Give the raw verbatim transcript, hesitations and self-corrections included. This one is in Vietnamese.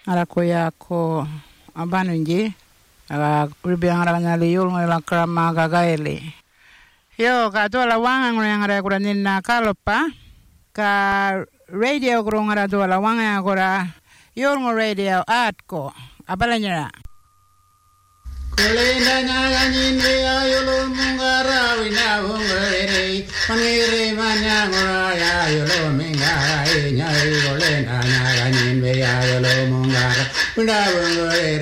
Arakoya ko abanunji aga ribiang ranya liul ngela krama gagaeli. Yo ka tola wanga ngara kura ninna kalopa ka radio kura ngara tola wanga kura yorngo radio atko abalanya. Kulenda nyanyin ya yolo mungara wina bungere panire manya ngora ya yolo mingara nyai kulenda nyanyin ya yolo mungara wina bungere